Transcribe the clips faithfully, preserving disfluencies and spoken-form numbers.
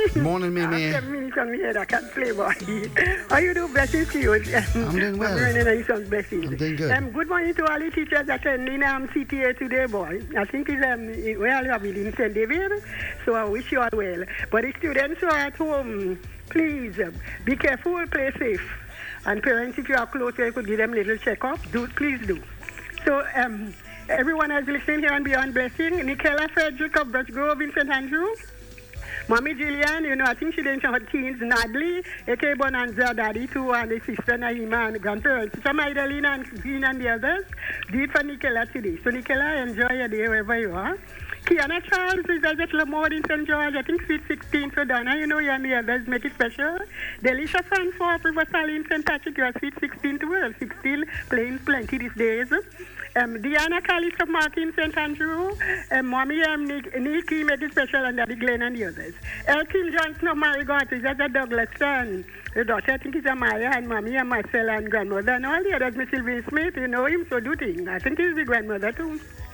Morning, Mimi. After me from here, I can't play boy. How you do? Blessings to you. I'm doing well. I'm doing some blessings. I'm doing good. Um, good morning to all the teachers attending um, C T A today, boy. I think it's um, well, you have been in Saint David, so I wish you all well. But the students who are at home, please um, be careful, play safe. And parents, if you are close, you could give them a little check-up. Do, please do. So, um, everyone is listening here on Beyond Blessing. Nicola Frederick of Brush Grove in Saint Andrew. Mommy Jillian, you know, I think she didn't show her teens. Nadli, A K Bonanza, Daddy too, and the sister Naima and the grandparents. So, Magdalena and Jean and the others. Do it for Nicola today. So, Nicola, enjoy your day wherever you are. Kiana Charles is at Lamore in Saint George. I think sweet sixteen. So, Donna, you know, you and the others make it special. Delisha Sanford, River Sally in Saint Patrick, you are sweet sixteen to well. sixteen, playing plenty these days. Um, Diana Callis of Martin Saint Andrew, um, Mommy um, Nick, Nikki make it special, and Daddy Glenn and the others. Elkin Johnson of Marigot is at the Douglas son. The daughter, I think, is Amaya, and Mommy and Marcella and grandmother, and all the others. Miss Sylvie Smith, you know him, so do thing. I think he's the grandmother too.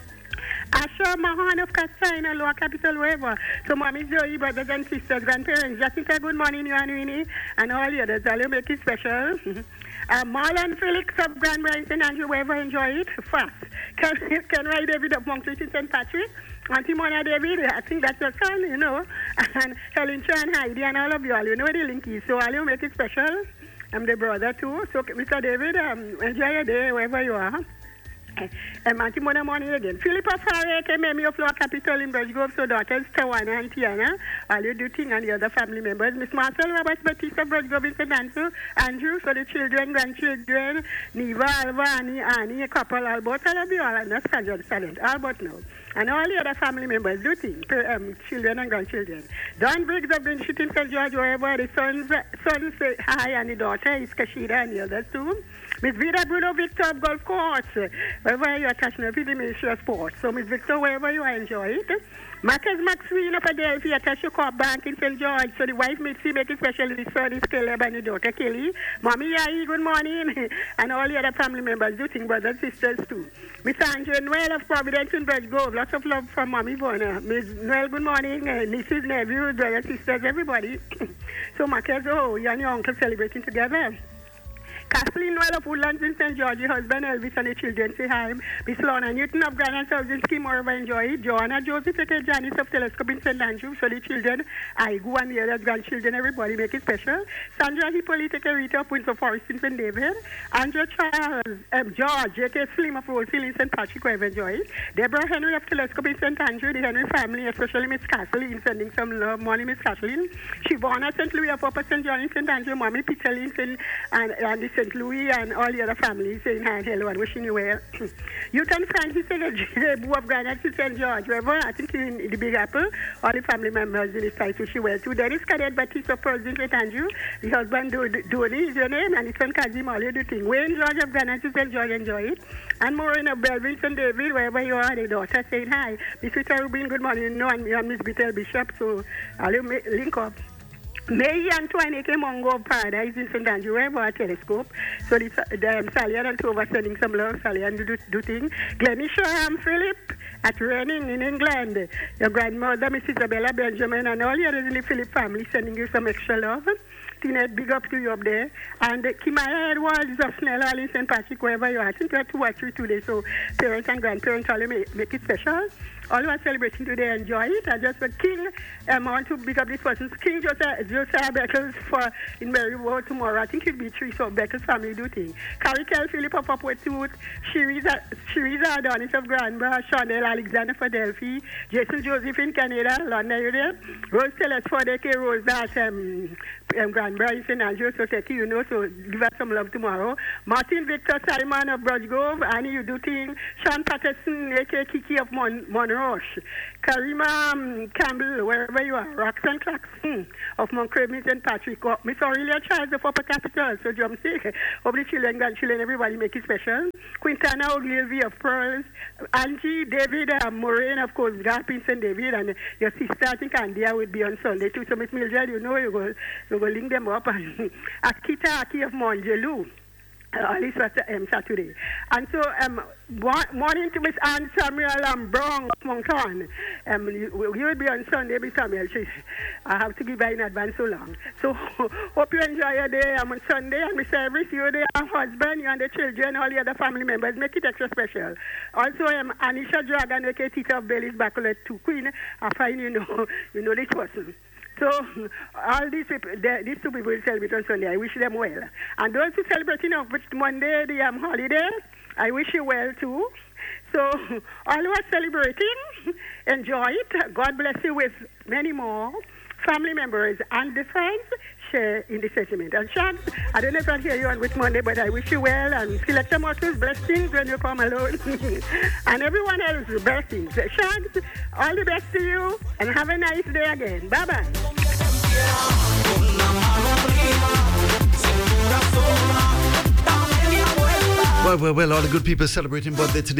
Asha Mahan of Castina, Lower Capital, wherever. So, Mommy Joey, brothers and sisters, grandparents, Jacinta, good morning, you and Winnie, and all the others. I'll make it special. Uh, Marlon Felix of Grand Brian Saint Andrew, wherever enjoy it, fast. Can, can Ray David of Montreal in Saint Patrick, Auntie Mona David, I think that's your son, you know, and Helen Chan, Heidi, and all of you all, you know the link is, so I'll make it special. I'm the brother too, so Mister David, um, enjoy your day wherever you are. Um, Auntie Mona morning again. Philippa Farah came me of Lower Capital in Brush Grove, so daughters Tawana and Tiana. All you do thing and the other family members. Miss Marcel Roberts Batista of Brush Grove in Saint Andrew, Andrew, so the children, grandchildren, Neva, Alva, Annie, Annie, a couple, Albert, all of you all, and that's Sergeant Albert now. And all the other family members do things, um, children and grandchildren. Don Briggs of Green Street in Saint George, wherever the sons, sons say hi, and the daughter is Kashida and the others too. Miss Vida Bruno Victor of Golf Course, wherever you are touching up with the Ministry of Sports. So, Miss Victor, wherever you are, enjoy it. Marcus Maxwell of Adelphi at Ashokop Bank in Saint George. So, the wife Mitzi make it special, the son is Caleb and the daughter Kelly. Mommy Yai, good morning. And all the other family members do think, brothers and sisters too. Miss Andrew Noel of Providence in Brush Grove. Lots of love from Mommy Bona. Miss Noel, good morning. Uh, nieces, nephews, brothers, sisters, everybody. So, Marcus, oh, you and your uncle celebrating together. Kathleen Noel of Woodlands in Saint George, your husband Elvis and the children say hi. Miss Lorna Newton of Grand and Thousand Scheme, wherever enjoy it. Joanna Joseph, aka Janice of Telescope in Saint Andrew, so the children, I go and the other grandchildren, everybody make it special. Sandra Hippolyte, aka Rita of Windsor Forest in Saint David. Andrew Charles, um, George, aka Slim of Rosehill in Saint Patrick, wherever enjoy it. Deborah Henry of Telescope in Saint Andrew, the Henry family, especially Miss Kathleen, sending some love. Morning, Miss Kathleen. Shivana Saint Louis of Upper Saint John in Saint Andrew, Mommy Peter in Saint and, and the Saint Louis and all the other families saying hi and hello and wishing you well. Youth and Francis Jebu of Granite to Saint George, wherever I think in the Big Apple, all the family members in the site wish you well too. Dennis Cadet Baptiste of Pearls in Saint Andrew, the husband Doni is your name, and his son Kazim, all you do thing. Wayne George of Granite to Saint George, enjoy it. And Maureen of Belvin Saint David, wherever you are, the daughter saying hi. Miss Rita Rubin, good morning. You know, and, and Miss Bethel Bishop, so I'll link up. May Antoine came on go Paradise in Saint Andrew, wherever a telescope. So the, the um, Sally and Tova sending some love, Sally and do, do thing. Glenisha um, Philip at Reading in England. Your grandmother, Miss Isabella Benjamin, and all the others in the Philip family sending you some extra love. Tina, big up to you up there. And uh, Kimaya Edwards of Snell Hall in Saint Patrick, wherever you are. I think we have two or three today, so parents and grandparents all make, make it special. All who are celebrating today, enjoy it. I just want King, um, I want to pick up this person. King Josiah, Josiah Beckles for in Marywood tomorrow. I think it'll be three, so Beckles family do thing. Carrie Kell, Philip of Upward Tooth, Shiriza Adonis of Granborough, Shonell Alexander for Delphi, Jason Joseph in Canada, London area, Rose Telesford, A K Rose, that um, um, Granborough in Saint Andrew, so take you know, so give us some love tomorrow. Martin Victor Simon of Brush Grove, Annie, you do thing. Sean Patterson, A K Kiki of Mon Monroe. Karima um, Campbell, wherever you are, Roxanne Clarkson of Montclair, Miss and Patrick, oh, Miss Aurelia Charles of Upper Capital, so Jump Sick, of the children, grandchildren, everybody make it special. Quintana Ogilvy of Pearls, Angie, David, uh, Moraine, of course, Garpin, Saint David, and your sister, I think Andia will be on Sunday too. So Miss Mildred, you know, you go, you go link them up. And Akita Aki of Monjelou. at least was um, Saturday. And so, um, morning to Miss Anne Samuel and Brown Moncton. Um, you, you will be on Sunday, Miss Samuel. She, I have to give her in advance so long. So, hope you enjoy your day. I'm on Sunday, and Miss Everest, you, your husband, you and the children, all the other family members. Make it extra special. Also, um, Anisha Dragon, aka Tita of Belly's Bacolet to Queen. I find you know, you know this person. So, all these people, they, these two people will celebrate on Sunday. I wish them well. And those who celebrate, you know, with Monday, the um, holiday, I wish you well too. So, all who are celebrating, enjoy it. God bless you with many more family members and the friends share in the sentiment. And Shags, I don't know if I'll hear you on with Monday, but I wish you well and Selector Motors, blessings when you come alone. And everyone else, blessings. Shags, all the best to you and have a nice day again. Bye-bye. Well, well, well, all the good people celebrating birthday today.